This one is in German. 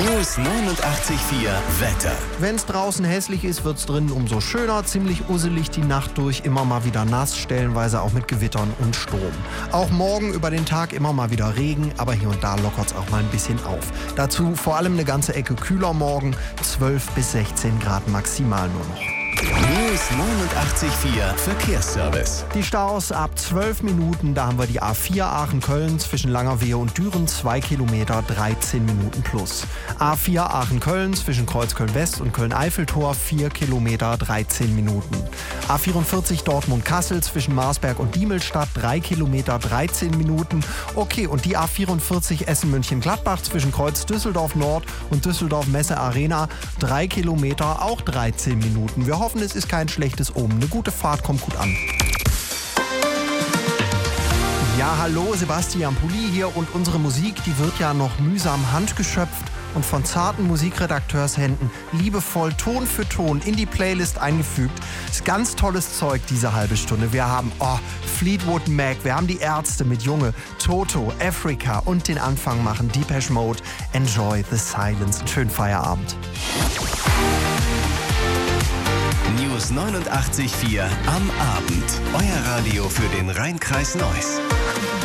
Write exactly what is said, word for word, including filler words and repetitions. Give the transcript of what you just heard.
News neunundachtzig Komma vier Wetter. Wenn es draußen hässlich ist, wird es drinnen umso schöner. Ziemlich usselig die Nacht durch, immer mal wieder nass, stellenweise auch mit Gewittern und Sturm. Auch morgen über den Tag immer mal wieder Regen, aber hier und da lockert es auch mal ein bisschen auf. Dazu vor allem eine ganze Ecke kühler morgen, zwölf bis sechzehn Grad maximal nur noch. News neunundachtzig Komma vier Verkehrsservice. Die Staus ab zwölf Minuten, da haben wir die A vier Aachen-Köln zwischen Langerwehe und Düren, zwei Kilometer, dreizehn Minuten plus. A vier Aachen-Köln zwischen Kreuzköln-West und Köln-Eiffeltor, vier Kilometer, dreizehn Minuten. A vierundvierzig Dortmund-Kassel zwischen Marsberg und Diemelstadt, drei Kilometer, dreizehn Minuten. Okay, und die A vierundvierzig Essen-München-Gladbach zwischen Kreuz Düsseldorf-Nord und Düsseldorf-Messe-Arena, drei Kilometer, auch dreizehn Minuten. Wir hoffen, es ist kein schlechtes Omen. Eine gute Fahrt kommt gut an. Ja, hallo, Sebastian Pulli hier und unsere Musik, die wird ja noch mühsam handgeschöpft und von zarten Musikredakteurshänden liebevoll Ton für Ton in die Playlist eingefügt. Ist ganz tolles Zeug, diese halbe Stunde. Wir haben oh, Fleetwood Mac, wir haben die Ärzte mit Junge, Toto, Africa und den Anfang machen Depeche Mode. Enjoy the silence. Einen schönen Feierabend. News neunundachtzig Komma vier am Abend. Euer Radio für den Rhein-Kreis Neuss.